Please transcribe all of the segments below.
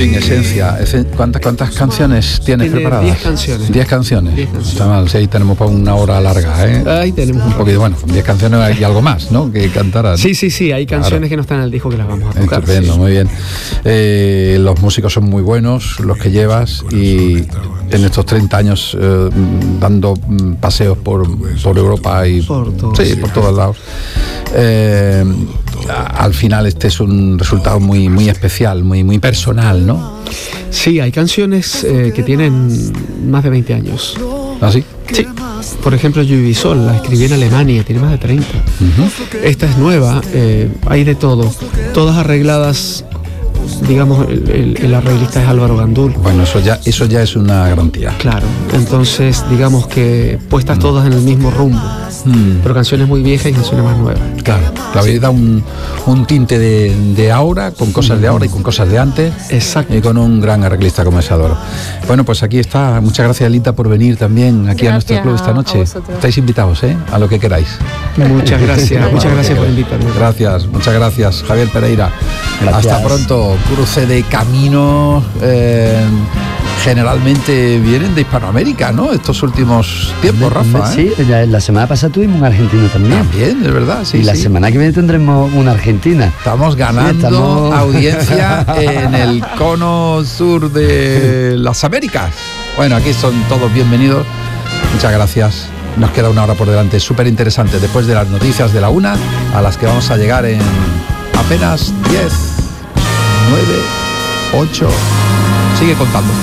fin, esencia. ¿Cuántas canciones tienes preparadas? 10 canciones. 10 canciones. Está mal, sí, ahí tenemos para una hora larga, ¿eh? Ahí tenemos un poquito. Bueno, 10 canciones y algo más, ¿no? Que cantarán. Sí, hay canciones que no están en el disco que las vamos a tocar. Estupendo, muy bien. Los músicos son muy buenos, los que llevas, y en estos 30 años dando paseos por Europa y por todos lados. Al final este es un resultado muy especial, muy personal, ¿no? Sí, hay canciones que tienen más de 20 años. ¿Ah, sí? Sí. Por ejemplo, Lluvia y Sol, la escribí en Alemania, tiene más de 30. Esta es nueva, hay de todo, todas arregladas. Digamos, el arreglista es Álvaro Gandul. Bueno, eso ya es una garantía. Claro, entonces digamos que puestas todas en el mismo rumbo, pero canciones muy viejas y canciones más nuevas. Claro, la vida da un tinte de ahora, con cosas de ahora y con cosas de antes. Exacto. Y con un gran arreglista como es Álvaro. Bueno, pues aquí está. Muchas gracias, Elita, por venir también aquí a nuestro club esta noche. Estáis invitados, a lo que queráis. Muchas gracias, muchas gracias por invitarme. Gracias, muchas gracias, Javier Pereira. Gracias. Hasta pronto. Cruce de camino generalmente vienen de Hispanoamérica, ¿no? Estos últimos tiempos, Rafa. Sí, la semana pasada tuvimos un argentino también. También, es verdad, sí. Y la semana que viene tendremos una argentina. Estamos ganando audiencia en el cono sur de las Américas. Bueno, aquí son todos bienvenidos. Muchas gracias. Nos queda una hora por delante, súper interesante, después de las noticias de la 1, a las que vamos a llegar en apenas 10, 9, 8. Sigue contando.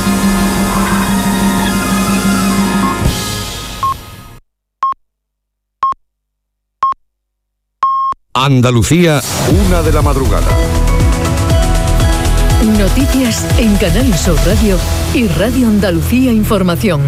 Andalucía, 1 de la madrugada. Noticias en Canal Sur Radio y Radio Andalucía Información.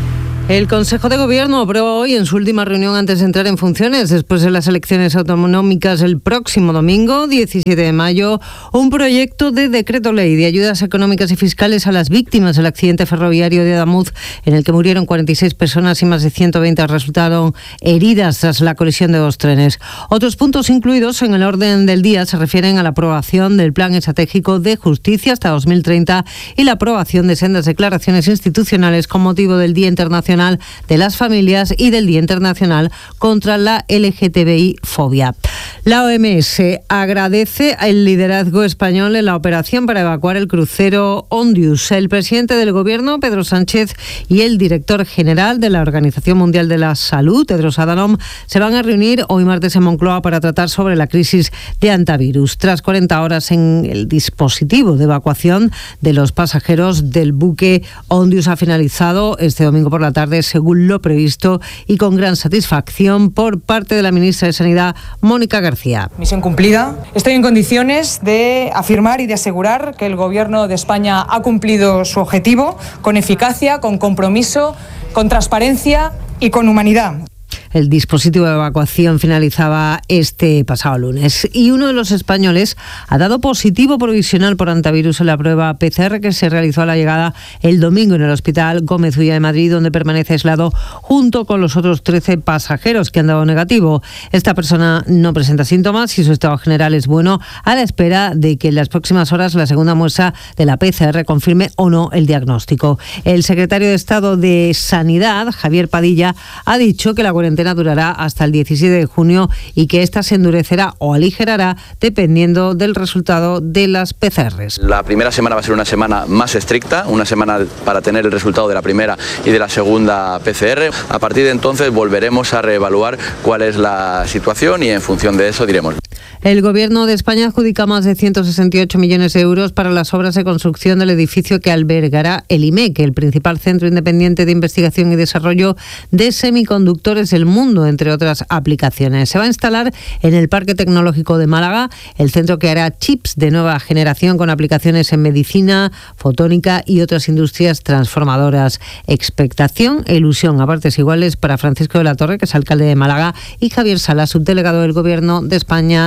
El Consejo de Gobierno aprobó hoy en su última reunión antes de entrar en funciones, después de las elecciones autonómicas el próximo domingo, 17 de mayo, un proyecto de decreto ley de ayudas económicas y fiscales a las víctimas del accidente ferroviario de Adamuz, en el que murieron 46 personas y más de 120 resultaron heridas tras la colisión de 2 trenes. Otros puntos incluidos en el orden del día se refieren a la aprobación del Plan Estratégico de Justicia hasta 2030 y la aprobación de sendas declaraciones institucionales con motivo del Día Internacional de las Familias y del Día Internacional contra la LGTBI-fobia. La OMS agradece el liderazgo español en la operación para evacuar el crucero Ondius. El presidente del Gobierno, Pedro Sánchez, y el director general de la Organización Mundial de la Salud, Tedros Adhanom, se van a reunir hoy martes en Moncloa para tratar sobre la crisis de hantavirus. Tras 40 horas en el dispositivo de evacuación de los pasajeros del buque Ondius ha finalizado este domingo por la tarde, según lo previsto, y con gran satisfacción por parte de la ministra de Sanidad, Mónica García. Misión cumplida. Estoy en condiciones de afirmar y de asegurar que el Gobierno de España ha cumplido su objetivo con eficacia, con compromiso, con transparencia y con humanidad. El dispositivo de evacuación finalizaba este pasado lunes y uno de los españoles ha dado positivo provisional por hantavirus en la prueba PCR que se realizó a la llegada el domingo en el Hospital Gómez Ulla de Madrid, donde permanece aislado junto con los otros 13 pasajeros que han dado negativo. Esta persona no presenta síntomas y su estado general es bueno, a la espera de que en las próximas horas la segunda muestra de la PCR confirme o no el diagnóstico. El secretario de Estado de Sanidad, Javier Padilla, ha dicho que la cuarentena durará hasta el 17 de junio y que esta se endurecerá o aligerará dependiendo del resultado de las PCRs. La primera semana va a ser una semana más estricta, una semana para tener el resultado de la primera y de la segunda PCR. A partir de entonces volveremos a reevaluar cuál es la situación y en función de eso diremos. El Gobierno de España adjudica más de 168 millones de euros para las obras de construcción del edificio que albergará el IMEC, el principal centro independiente de investigación y desarrollo de semiconductores del mundo, entre otras aplicaciones. Se va a instalar en el Parque Tecnológico de Málaga, el centro que hará chips de nueva generación con aplicaciones en medicina, fotónica y otras industrias transformadoras. Expectación e ilusión a partes iguales para Francisco de la Torre, que es alcalde de Málaga, y Javier Sala, subdelegado del Gobierno de España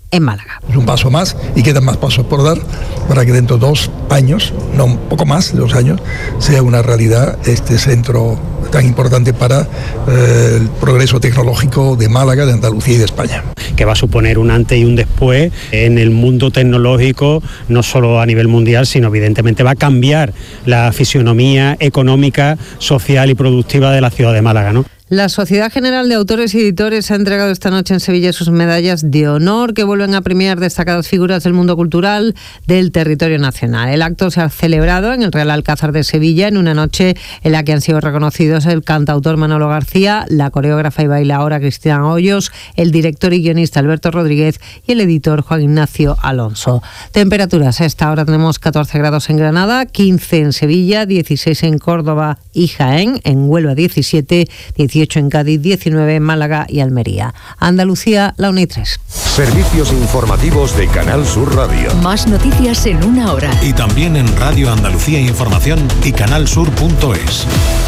en Málaga. Es un paso más y quedan más pasos por dar para que dentro de 2 años, no un poco más de 2 años, sea una realidad este centro tan importante para el progreso tecnológico de Málaga, de Andalucía y de España. Que va a suponer un antes y un después en el mundo tecnológico, no solo a nivel mundial, sino evidentemente va a cambiar la fisionomía económica, social y productiva de la ciudad de Málaga, ¿no? La Sociedad General de Autores y Editores ha entregado esta noche en Sevilla sus medallas de honor que vuelven a premiar destacadas figuras del mundo cultural del territorio nacional. El acto se ha celebrado en el Real Alcázar de Sevilla en una noche en la que han sido reconocidos el cantautor Manolo García, la coreógrafa y bailaora Cristina Hoyos, el director y guionista Alberto Rodríguez y el editor Juan Ignacio Alonso. Temperaturas: a esta hora tenemos 14 grados en Granada, 15 en Sevilla, 16 en Córdoba y Jaén, en Huelva 17, 18 en Cádiz, 19 en Málaga y Almería. Andalucía, la 1 y 3. Servicios informativos de Canal Sur Radio. Más noticias en una hora. Y también en Radio Andalucía Información y canalsur.es.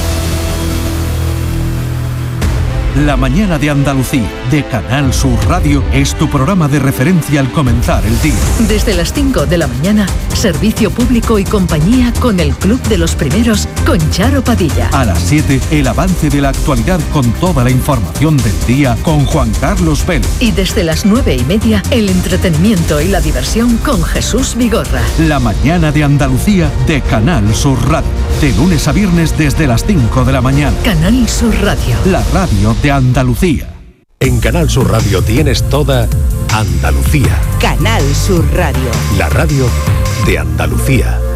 La mañana de Andalucía, de Canal Sur Radio, es tu programa de referencia al comenzar el día. Desde las 5 de la mañana, servicio público y compañía con el Club de los Primeros, con Charo Padilla. A las 7, el avance de la actualidad con toda la información del día con Juan Carlos Vélez. Y desde las 9:30, el entretenimiento y la diversión con Jesús Vigorra. La mañana de Andalucía, de Canal Sur Radio. De lunes a viernes desde las 5 de la mañana. Canal Sur Radio. La radio de Andalucía. En Canal Sur Radio tienes toda Andalucía. Canal Sur Radio. La radio de Andalucía.